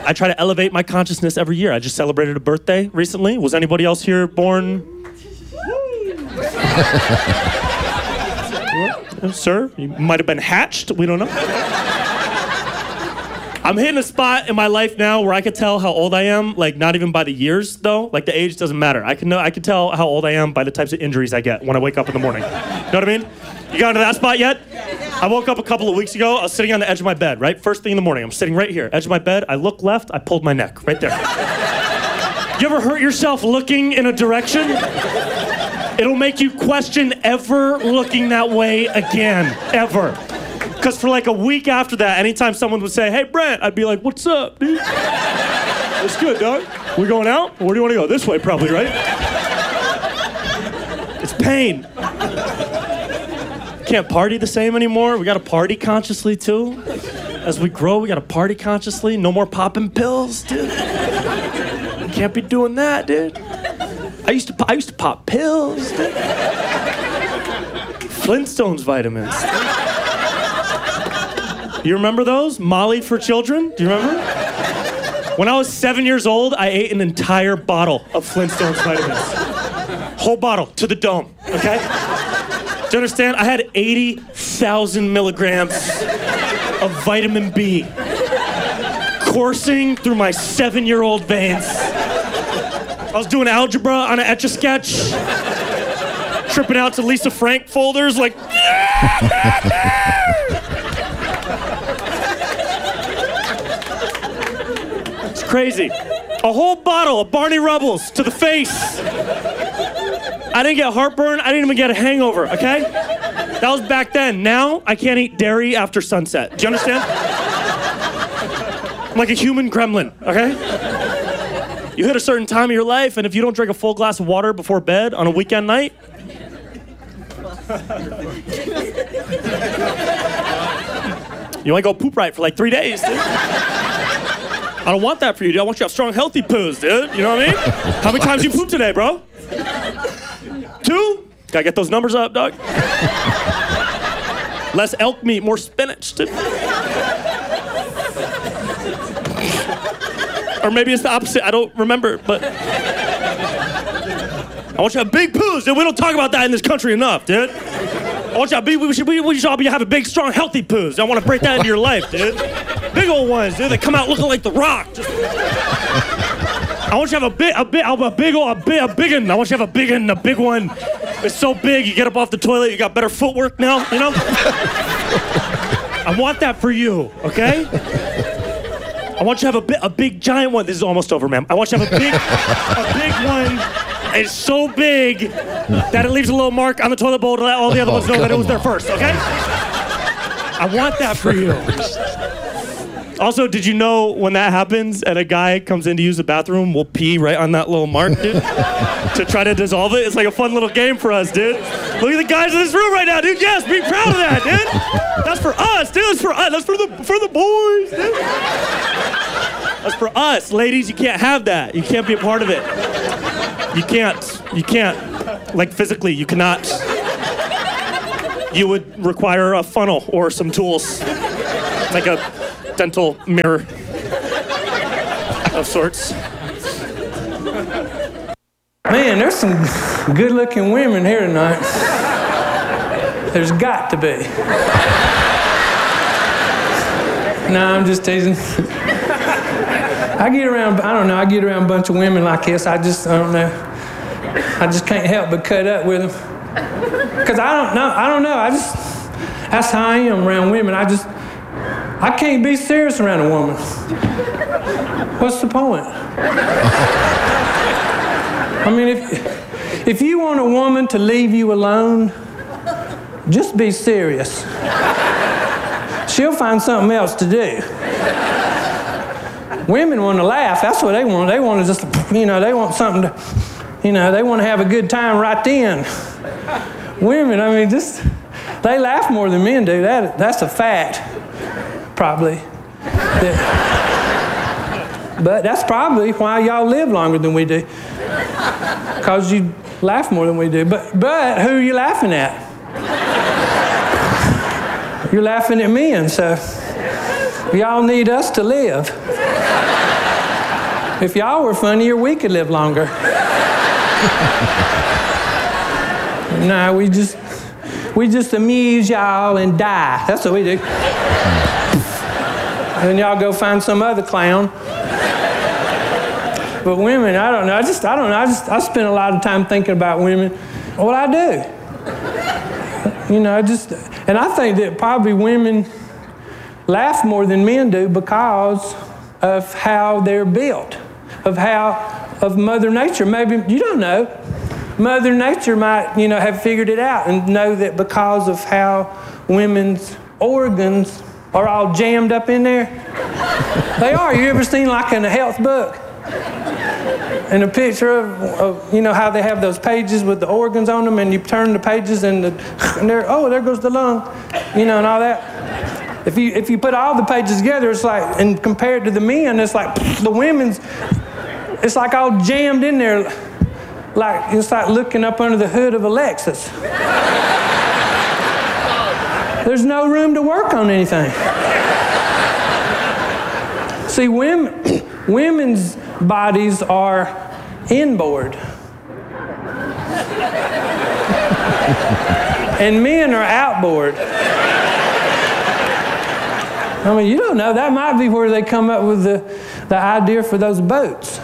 I try to elevate my consciousness every year. I just celebrated a birthday recently. Was anybody else here born? Sir, you might have been hatched. We don't know. I'm hitting a spot in my life now where I could tell how old I am, like not even by the years though. Like the age doesn't matter. I can tell how old I am by the types of injuries I get when I wake up in the morning. You know what I mean? You got into that spot yet? I woke up a couple of weeks ago. I was sitting on the edge of my bed, right? First thing in the morning. I'm sitting right here, edge of my bed. I look left. I pulled my neck right there. You ever hurt yourself looking in a direction? It'll make you question ever looking that way again, ever. Because for like a week after that, anytime someone would say, hey, Brent, I'd be like, what's up, dude? What's good, dog? We going out? Where do you want to go? This way, probably, right? It's pain. Can't party the same anymore. We got to party consciously, too. As we grow, we got to party consciously. No more popping pills, dude. Can't be doing that, dude. I used to pop pills, dude. Flintstones vitamins. You remember those? Molly for children? Do you remember? When I was 7 years old, I ate an entire bottle of Flintstones vitamins. Whole bottle to the dome, okay? Do you understand? I had 80,000 milligrams of vitamin B coursing through my 7-year-old veins. I was doing algebra on an Etch-a-Sketch, tripping out to Lisa Frank folders like... It's crazy. A whole bottle of Barney Rubbles to the face. I didn't get heartburn. I didn't even get a hangover, okay? That was back then. Now, I can't eat dairy after sunset. Do you understand? I'm like a human gremlin, okay? You hit a certain time of your life, and if you don't drink a full glass of water before bed on a weekend night, you might go poop right for like 3 days, dude. I don't want that for you, dude. I want you to have strong, healthy poos, dude. You know what I mean? How many times you poop today, bro? 2? Gotta get those numbers up, dog. Less elk meat, more spinach, dude. Or maybe it's the opposite. I don't remember, but I want you to have big poos, dude. We don't talk about that in this country enough, dude. I want you to we should all be having big, strong, healthy poos. I want to break that into your life, dude. Big old ones, dude. They come out looking like The Rock. I want you to have a big one. I want you to have a big one. It's so big, you get up off the toilet, you got better footwork now, you know? I want that for you, okay? I want you to have a big, giant one. This is almost over, man. I want you to have a big one. It's so big that it leaves a little mark on the toilet bowl to let all the other ones know that it was there first, okay? I want that for you. Also, did you know when that happens and a guy comes in to use the bathroom, we'll pee right on that little mark, dude? To try to dissolve it? It's like a fun little game for us, dude. Look at the guys in this room right now, dude. Yes, be proud of that, dude. That's for us, dude. That's for us. That's for the boys, dude. That's for us. Ladies, you can't have that. You can't be a part of it. You can't. Like physically, you cannot. You would require a funnel or some tools. Like a dental mirror of sorts. Man, there's some good-looking women here tonight. There's got to be. No, I'm just teasing. I get around a bunch of women like this. I don't know. I just can't help but cut up with them. Because I don't know. That's how I am around women. I can't be serious around a woman. What's the point? I mean, if you want a woman to leave you alone, just be serious. She'll find something else to do. Women want to laugh. That's what they want. They want to just, they want something to, they want to have a good time right then. Women, I mean, they laugh more than men do. That's a fact, probably. But that's probably why y'all live longer than we do. Because you laugh more than we do. But who are you laughing at? You're laughing at men, so y'all need us to live. If y'all were funnier, we could live longer. No, we just amuse y'all and die. That's what we do. And then y'all go find some other clown. But women, I don't know. I spend a lot of time thinking about women. What I do. And I think that probably women laugh more than men do because of how they're built, of Mother Nature. Maybe, you don't know. Mother Nature might, have figured it out and know that because of how women's organs are all jammed up in there. They are. You ever seen like in a health book? And a picture of how they have those pages with the organs on them, and you turn the pages and there goes the lung, and all that. If you put all the pages together, it's like, and compared to the men, it's like the women's, it's like all jammed in there, like it's like looking up under the hood of a Lexus. There's no room to work on anything. See, women's bodies are inboard. And men are outboard. I mean, you don't know. That might be where they come up with the idea for those boats.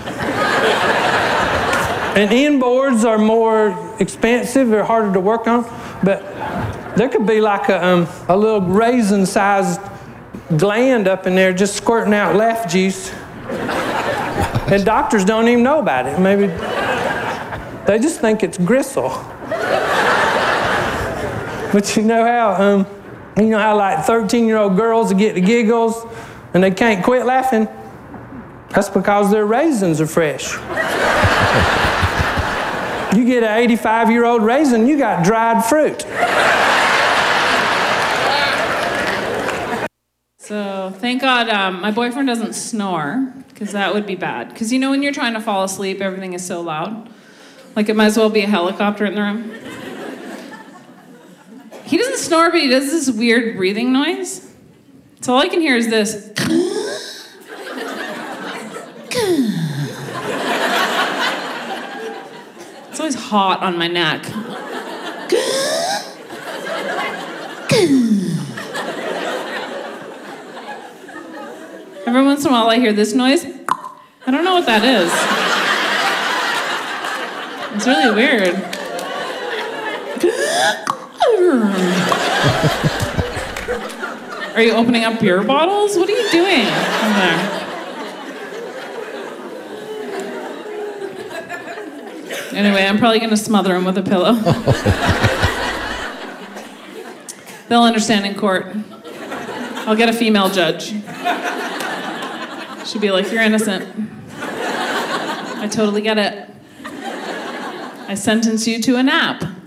And inboards are more expensive or harder to work on, but there could be like a little raisin-sized gland up in there just squirting out laugh juice. And doctors don't even know about it. Maybe they just think it's gristle. But you know how like 13-year-old girls get the giggles and they can't quit laughing? That's because their raisins are fresh. You get an 85-year-old raisin, you got dried fruit. So thank God my boyfriend doesn't snore, because that would be bad. Because when you're trying to fall asleep, everything is so loud. Like it might as well be a helicopter in the room. He doesn't snore, but he does this weird breathing noise. So all I can hear is this. It's always hot on my neck. Every once in a while I hear this noise. I don't know what that is. It's really weird. Are you opening up beer bottles? What are you doing in there? Anyway, I'm probably going to smother him with a pillow. They'll understand in court. I'll get a female judge. She'll be like, you're innocent. I totally get it. I sentence you to a nap.